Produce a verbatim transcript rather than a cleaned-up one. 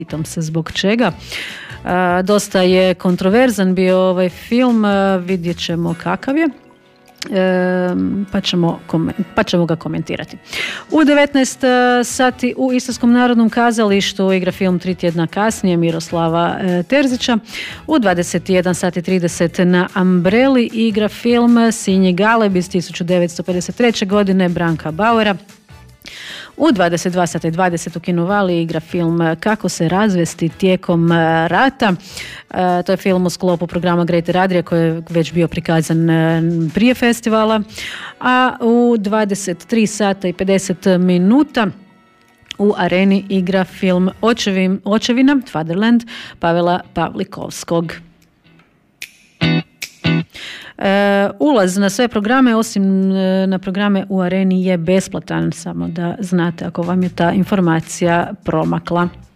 pitam se zbog čega. A, dosta je kontroverzan bio ovaj film, a, vidjet ćemo kakav je. E, pa, ćemo, pa ćemo ga komentirati. U devetnaest sati u Istarskom narodnom kazalištu igra film Tri tjedna kasnije Miroslava e, Terzića. U dvadeset jedan sati i trideset na Umbrelli igra film Sinji Galeb iz tisuću devetsto pedeset treće godine Branka Bauera. U dvadeset dva sata i dvadeset u Kinovali igra film Kako se razvesti tijekom rata. E, to je film u sklopu programa Greater Adria koji je već bio prikazan prije festivala. A u dvadeset tri sata i pedeset minuta u Areni igra film Očevim, Očevina, Fatherland, Pavela Pavlikovskog. E, ulaz na sve programe, osim e, na programe u Areni, je besplatan, samo da znate ako vam je ta informacija promakla.